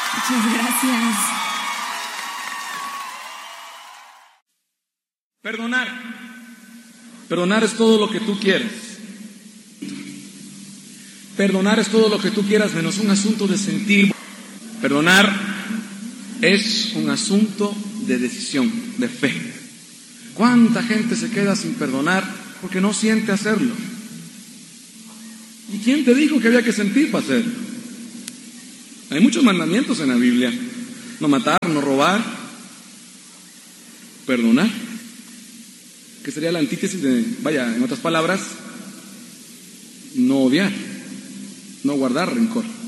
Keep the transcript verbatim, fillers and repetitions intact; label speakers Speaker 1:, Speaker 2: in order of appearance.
Speaker 1: Muchas gracias.
Speaker 2: Perdonar. Perdonar es todo lo que tú quieras. Perdonar es todo lo que tú quieras, menos un asunto de sentir. Perdonar es un asunto de decisión, de fe. ¿Cuánta gente se queda sin perdonar porque no siente hacerlo? ¿Y quién te dijo que había que sentir para hacerlo? Hay muchos mandamientos en la Biblia. No matar, no robar, perdonar, que sería la antítesis de, vaya, en otras palabras, no odiar, no guardar rencor.